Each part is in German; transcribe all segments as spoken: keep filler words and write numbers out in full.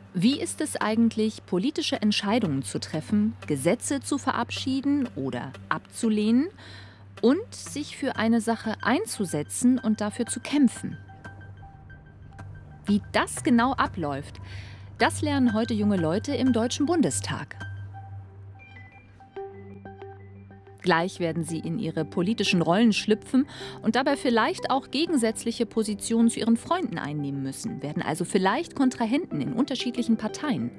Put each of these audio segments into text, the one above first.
Wie ist es eigentlich, politische Entscheidungen zu treffen, Gesetze zu verabschieden oder abzulehnen und sich für eine Sache einzusetzen und dafür zu kämpfen? Wie das genau abläuft, das lernen heute junge Leute im Deutschen Bundestag. Gleich werden sie in ihre politischen Rollen schlüpfen und dabei vielleicht auch gegensätzliche Positionen zu ihren Freunden einnehmen müssen, werden also vielleicht Kontrahenten in unterschiedlichen Parteien.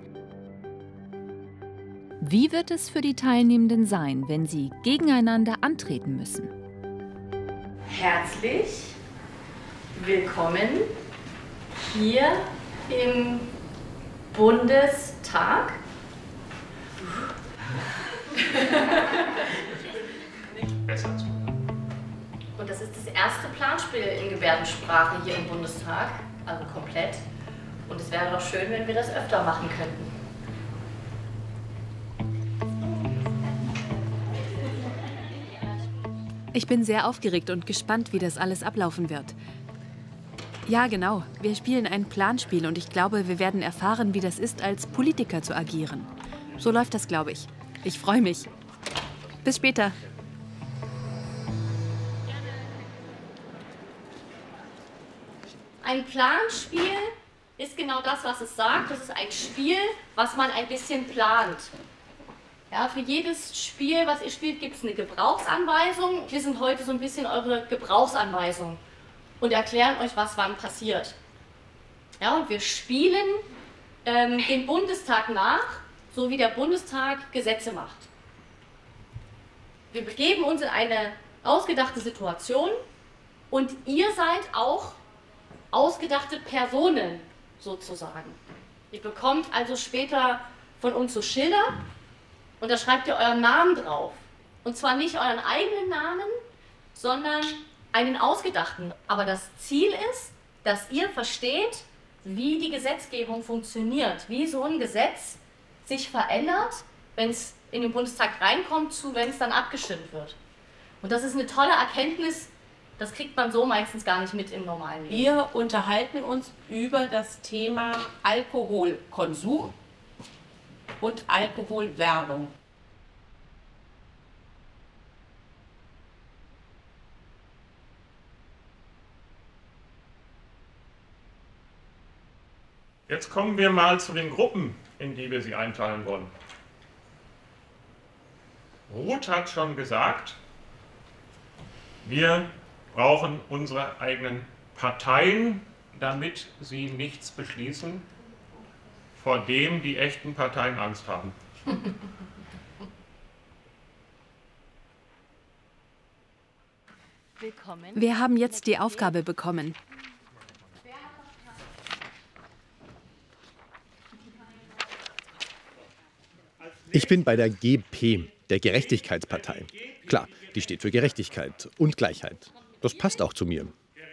Wie wird es für die Teilnehmenden sein, wenn sie gegeneinander antreten müssen? Herzlich willkommen hier im Bundestag. Besser zu. Und das ist das erste Planspiel in Gebärdensprache hier im Bundestag, also komplett. Und es wäre doch schön, wenn wir das öfter machen könnten. Ich bin sehr aufgeregt und gespannt, wie das alles ablaufen wird. Ja, genau. Wir spielen ein Planspiel und ich glaube, wir werden erfahren, wie das ist, als Politiker zu agieren. So läuft das, glaube ich. Ich freue mich. Bis später. Ein Planspiel ist genau das, was es sagt. Das ist ein Spiel, was man ein bisschen plant. Ja, für jedes Spiel, was ihr spielt, gibt es eine Gebrauchsanweisung. Wir sind heute so ein bisschen eure Gebrauchsanweisung und erklären euch, was wann passiert. Ja, und wir spielen ähm, den Bundestag nach, so wie der Bundestag Gesetze macht. Wir begeben uns in eine ausgedachte Situation und ihr seid auch ausgedachte Personen sozusagen. Ihr bekommt also später von uns so Schilder und da schreibt ihr euren Namen drauf. Und zwar nicht euren eigenen Namen, sondern einen ausgedachten. Aber das Ziel ist, dass ihr versteht, wie die Gesetzgebung funktioniert, wie so ein Gesetz sich verändert, wenn es in den Bundestag reinkommt, zu wenn es dann abgestimmt wird. Und das ist eine tolle Erkenntnis, das kriegt man so meistens gar nicht mit im normalen Leben. Wir unterhalten uns über das Thema Alkoholkonsum und Alkoholwerbung. Jetzt kommen wir mal zu den Gruppen, in die wir sie einteilen wollen. Ruth hat schon gesagt, wir brauchen unsere eigenen Parteien, damit sie nichts beschließen, vor dem die echten Parteien Angst haben. Willkommen. Wir haben jetzt die Aufgabe bekommen. Ich bin bei der G P, der Gerechtigkeitspartei. Klar, die steht für Gerechtigkeit und Gleichheit. Das passt auch zu mir.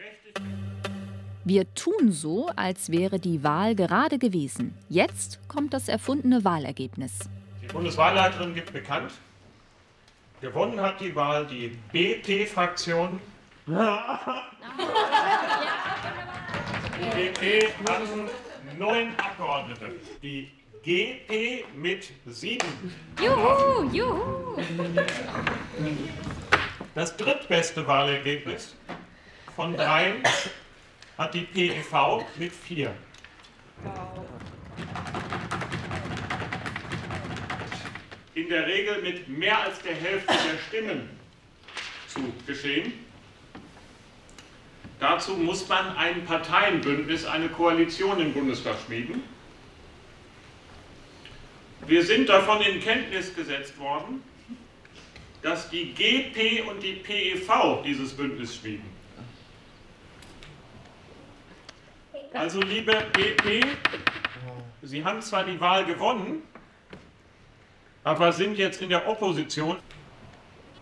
Wir tun so, als wäre die Wahl gerade gewesen. Jetzt kommt das erfundene Wahlergebnis. Die Bundeswahlleiterin gibt bekannt, gewonnen hat die Wahl die B P-Fraktion. Die B P hat neun Abgeordnete. Die G P mit sieben. Juhu, juhu! Das drittbeste Wahlergebnis von dreien hat die P E V mit vier. In der Regel mit mehr als der Hälfte der Stimmen zu geschehen. Dazu muss man ein Parteienbündnis, eine Koalition im Bundestag schmieden. Wir sind davon in Kenntnis gesetzt worden, dass die G P und die P E V dieses Bündnis schmieden. Also liebe G P, Sie haben zwar die Wahl gewonnen, aber sind jetzt in der Opposition.